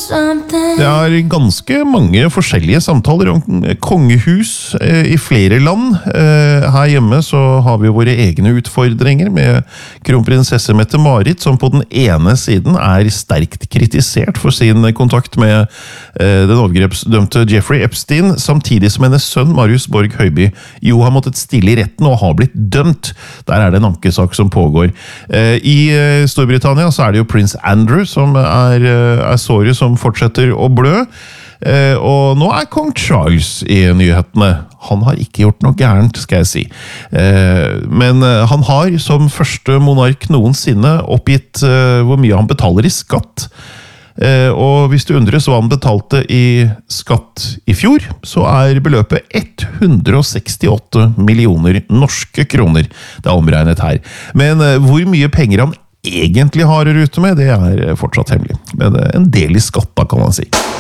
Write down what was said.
Det er ganske mange forskjellige samtaler om kongehus i flere land. Her hjemme så har vi våre egne utfordringer med kronprinsesse Mette-Marit, som på den ene siden er sterkt kritisert for sin kontakt med den overgrepsdømte Jeffrey Epstein, samtidig som hennes sønn Marius Borg Høiby jo har måttet stille i retten og har blitt dømt. Der er det en ankesak som pågår. I Storbritannia så er det jo prins Andrew som er såret som fortsetter å blø. Og nå er kong Charles i nyhetene. Han har ikke gjort noe gærent, skal jeg si. Men han har som første monark noensinne oppgitt hvor mye han betaler i skatt. Og hvis du undres hva han betalte i skatt i fjor, så er beløpet 168 millioner norske kroner. Det er omregnet her. Men hvor mye penger han egentlig har å rute med, det er fortsatt hemmelig. Men en del i skatt da, kan man si.